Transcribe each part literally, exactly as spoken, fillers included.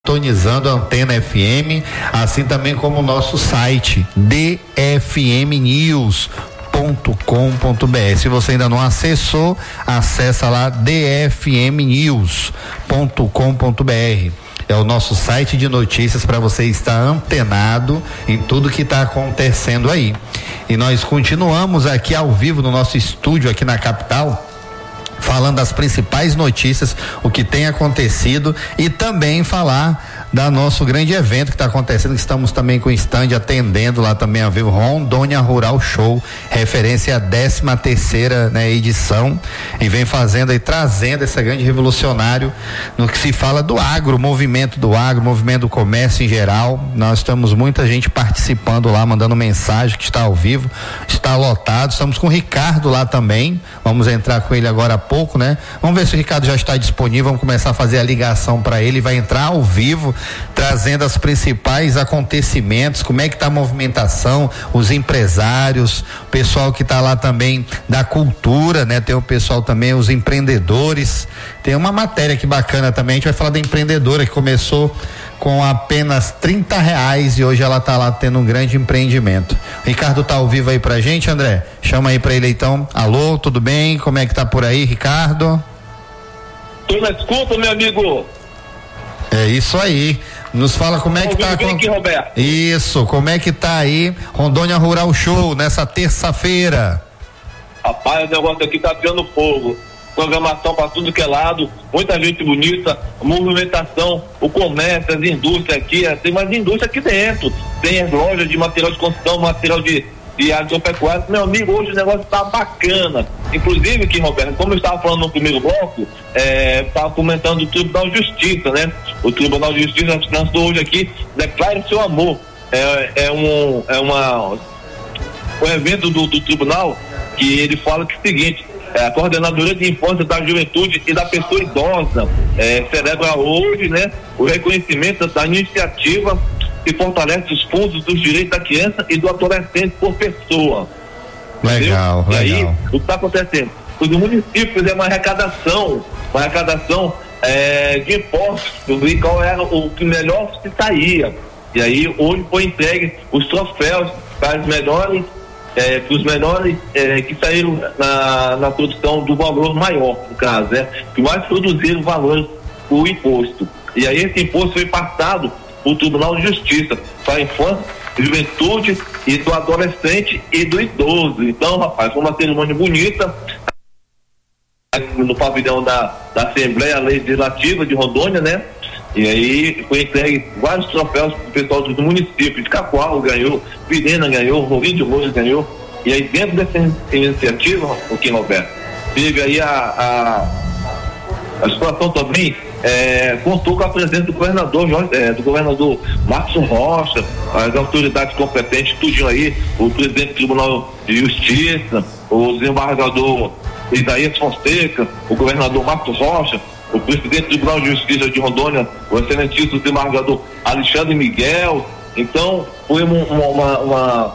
sintonizando a Antena F M, assim também como o nosso site d f m news ponto com ponto b r. Se você ainda não acessou, acessa lá d f m news ponto com ponto b r. É o nosso site de notícias para você estar antenado em tudo que está acontecendo aí. E nós continuamos aqui ao vivo no nosso estúdio aqui na capital, falando das principais notícias, o que tem acontecido, e também falar da nosso grande evento que está acontecendo, que estamos também com o stand atendendo lá também ao vivo, Rondônia Rural Show, referência à décima terceira, né, edição, e vem fazendo e trazendo esse grande revolucionário no que se fala do agro, movimento do agro, movimento do comércio em geral. Nós estamos muita gente participando lá, mandando mensagem, que está ao vivo, está lotado. Estamos com o Ricardo lá também, vamos entrar com ele agora há pouco, né? Vamos ver se o Ricardo já está disponível, vamos começar a fazer a ligação para ele, vai entrar ao vivo trazendo os principais acontecimentos, como é que tá a movimentação, os empresários, o pessoal que tá lá também da cultura, né? Tem o pessoal também, os empreendedores. Tem uma matéria aqui bacana também, a gente vai falar da empreendedora que começou com apenas trinta reais e hoje ela tá lá tendo um grande empreendimento. O Ricardo tá ao vivo aí pra gente, André? Chama aí pra ele então. Alô, tudo bem? Como é que tá por aí, Ricardo? Tô na escuta, meu amigo. É isso aí. Nos fala como é que tá. Com... aqui, Roberto. Isso, como é que tá aí Rondônia Rural Show nessa terça-feira? Rapaz, o negócio aqui tá pegando fogo. Programação para tudo que é lado, muita gente bonita, movimentação, o comércio, as indústrias aqui, tem mais indústria aqui dentro, tem as lojas de material de construção, material de, de agropecuária. Meu amigo, hoje o negócio tá bacana. Inclusive aqui, Roberto, como eu estava falando no primeiro bloco, estava é, comentando o Tribunal de Justiça, né? O Tribunal de Justiça lançou hoje aqui, declara o seu amor. É, é um, é uma, um evento do, do tribunal que ele fala que é o seguinte: É, a Coordenadoria de Infância, da Juventude e da Pessoa Idosa é, celebra hoje, né, o reconhecimento da iniciativa que fortalece os fundos dos direitos da criança e do adolescente por pessoa. Legal, entendeu? legal. E aí, o que está acontecendo? Os municípios fizeram uma arrecadação, uma arrecadação é, de impostos, ver qual era o que melhor se saía. E aí, hoje foi entregue os troféus para os melhores É, para os menores é, que saíram na, na produção do valor maior, no caso, né? Que mais produziram valor, o imposto. E aí esse imposto foi passado para o Tribunal de Justiça para a infância, juventude e do adolescente e do idoso. Então, rapaz, foi uma cerimônia bonita no pavilhão da, da Assembleia Legislativa de Rondônia, né? E aí foi entregue vários troféus pro pessoal do município de Cacoal ganhou, Virena ganhou, Rio de Moura ganhou. E aí dentro dessa iniciativa, o que, Roberto, teve aí a, a, a situação também, é, contou com a presença do governador, é, do governador Marcos Rocha, as autoridades competentes, tudinho aí, o presidente do Tribunal de Justiça, o desembargador Isaías Fonseca, o governador Marcos Rocha, o presidente do Tribunal de Justiça de Rondônia, o excelentíssimo desembargador Alexandre Miguel. Então, foi uma, uma, uma,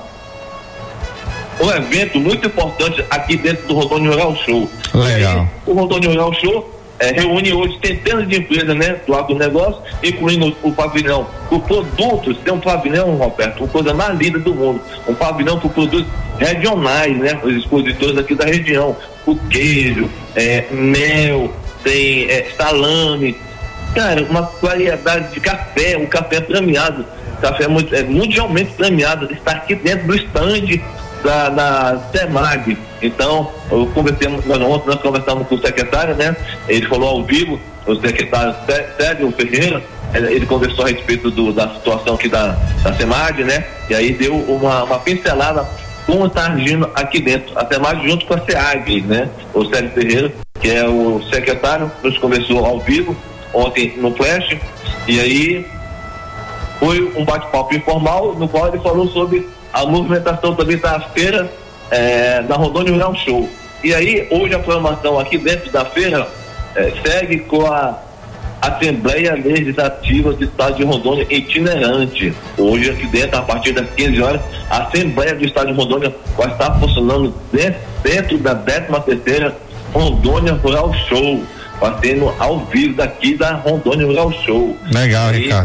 um evento muito importante aqui dentro do Rondônia Rural Show. Legal. E o Rondônia Rural Show é, reúne hoje centenas de empresas, né, do agronegócio, incluindo o, o pavilhão por produtos. Tem um pavilhão, Roberto, uma coisa mais linda do mundo, um pavilhão por produtos regionais, né, os expositores aqui da região, o queijo, é, mel, tem é, salame, cara, uma variedade de café, um café premiado, café muito, é, mundialmente premiado, está aqui dentro do stand da, da SEMAG. Então, eu conversei, nós, ontem nós conversamos com o secretário, né? Ele falou ao vivo, o secretário Sérgio Ferreira, ele conversou a respeito do, da situação aqui da, da SEMAG, né? E aí deu uma, uma pincelada como está agindo aqui dentro, a SEMAG junto com a SEAG, né? O Sérgio Ferreira, que é o secretário, nos conversou ao vivo ontem no Flash, e aí foi um bate-papo informal no qual ele falou sobre a movimentação também da feira é, da Rondônia Rural Show. E aí hoje a programação aqui dentro da feira é, segue com a Assembleia Legislativa do Estado de Rondônia itinerante. Hoje aqui dentro, a partir das quinze horas, a Assembleia do Estado de Rondônia vai estar funcionando dentro, dentro da décima terceira Rondônia Rural Show. fazendo ao vivo daqui da Rondônia Rural Show. Legal, e, Ricardo.